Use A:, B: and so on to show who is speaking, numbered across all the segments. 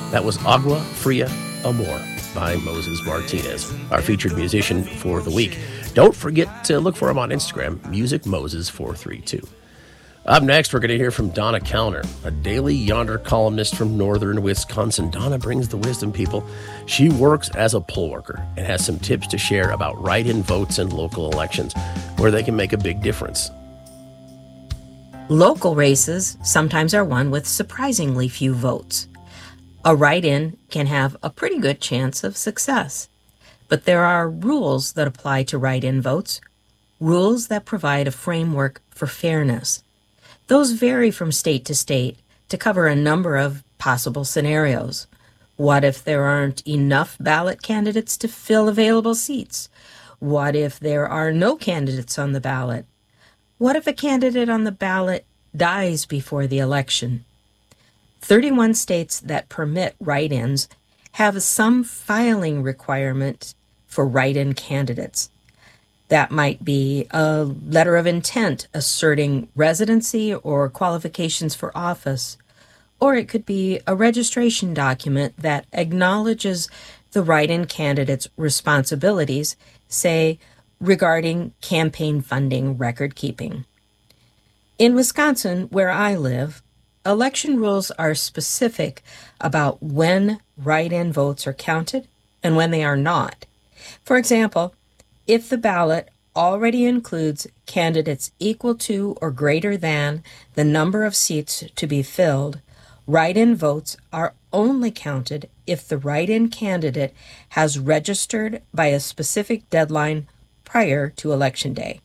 A: That was Agua Fria Amor by Moses Martinez, our featured musician for the week. Don't forget to look for him on Instagram, MusicMoses432. Up next, we're going to hear from Donna Kellner, a Daily Yonder columnist from northern Wisconsin. Donna brings the wisdom, people. She works as a poll worker and has some tips to share about write-in votes in local elections, where they can make a big difference.
B: Local races sometimes are won with surprisingly few votes. A write-in can have a pretty good chance of success. But there are rules that apply to write-in votes, rules that provide a framework for fairness. Those vary from state to state to cover a number of possible scenarios. What if there aren't enough ballot candidates to fill available seats? What if there are no candidates on the ballot? What if a candidate on the ballot dies before the election? 31 states that permit write-ins have some filing requirement for write-in candidates. That might be a letter of intent asserting residency or qualifications for office, or it could be a registration document that acknowledges the write-in candidate's responsibilities, say, regarding campaign funding record keeping. In Wisconsin, where I live, election rules are specific about when write-in votes are counted and when they are not. For example, if the ballot already includes candidates equal to or greater than the number of seats to be filled, write-in votes are only counted if the write-in candidate has registered by a specific deadline prior to Election Day.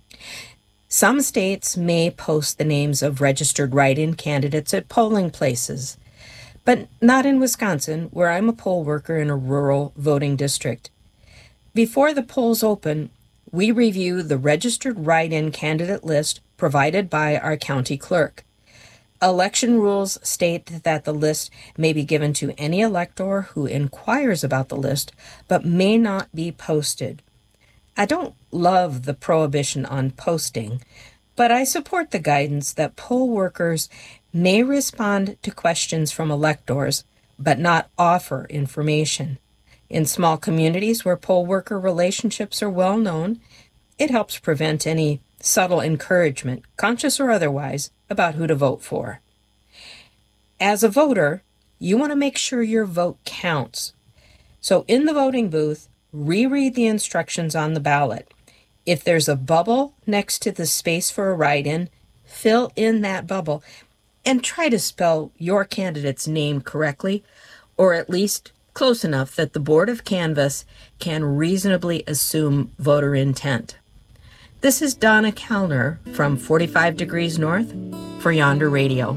B: Some states may post the names of registered write-in candidates at polling places, but not in Wisconsin, where I'm a poll worker in a rural voting district. Before the polls open, we review the registered write-in candidate list provided by our county clerk. Election rules state that the list may be given to any elector who inquires about the list, but may not be posted. I don't love the prohibition on posting, but I support the guidance that poll workers may respond to questions from electors, but not offer information. In small communities where poll worker relationships are well known, it helps prevent any subtle encouragement, conscious or otherwise, about who to vote for. As a voter, you want to make sure your vote counts. So in the voting booth, reread the instructions on the ballot. If there's a bubble next to the space for a write-in, fill in that bubble and try to spell your candidate's name correctly, or at least close enough that the Board of Canvass can reasonably assume voter intent. This is Donna Kellner from 45 Degrees North for Yonder Radio.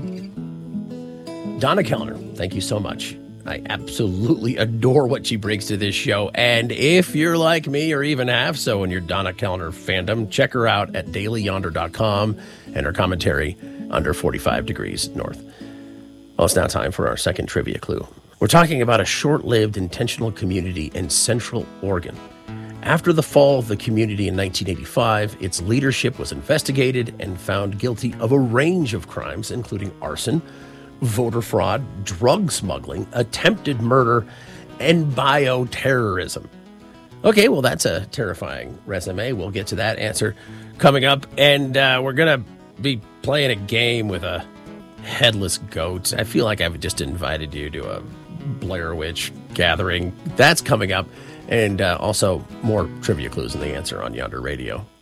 A: Donna Kellner, thank you so much. I absolutely adore what she brings to this show. And if you're like me or even have so in your Donna Kellner fandom, check her out at dailyyonder.com and her commentary under 45 Degrees North. Well, it's now time for our second trivia clue. We're talking about a short-lived intentional community in Central Oregon. After the fall of the community in 1985, its leadership was investigated and found guilty of a range of crimes, including arson, voter fraud, drug smuggling, attempted murder, and bioterrorism. Okay, well, that's a terrifying resume. We'll get to that answer coming up, and we're going to be playing a game with a headless goat. I feel like I've just invited you to a Blair Witch gathering. That's coming up, and also more trivia clues in the answer on Yonder Radio.